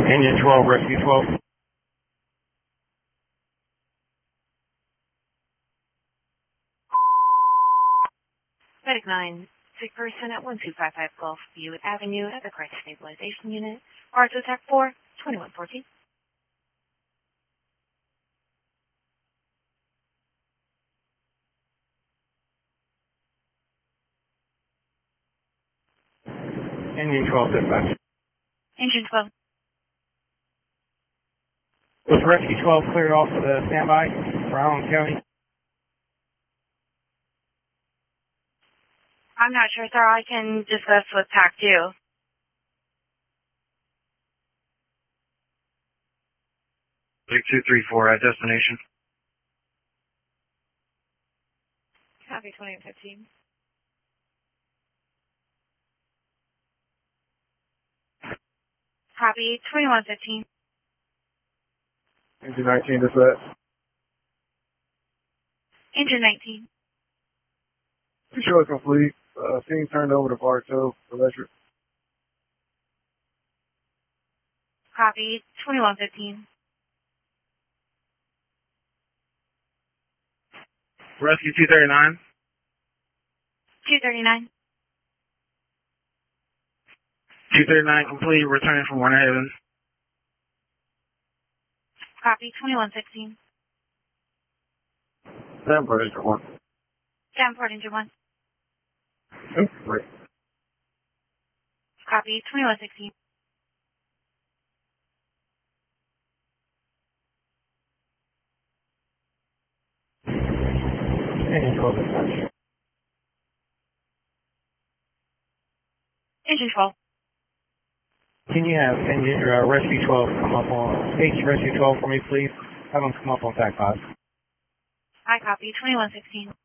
Engine 12, Rescue 12. Medic 9, sick person at 1255 Gulf View Avenue at the crisis stabilization unit. Heart attack 4, 2114. Engine 12, dispatch. Engine 12. Was Rescue 12 cleared off the standby for Allen County? I'm not sure, sir. I can discuss with PAC 2. Big 234 at destination. Copy 2015. Copy 2115. Engine 19, dispatch. Engine 19. Control is complete. Scene turned over to Bartow Electric. Copy 2115. Rescue 239. 239. 239 complete, returning from Warner Haven. Copy 2116. Stanford Engine 1. Stanford Engine 1. Great. Copy 2116. Engine 12, dispatch. Engine 12. Can you have engine Rescue 12 come up on H Rescue 12 for me, please? Have them come up on TAC 5. I copy 2116.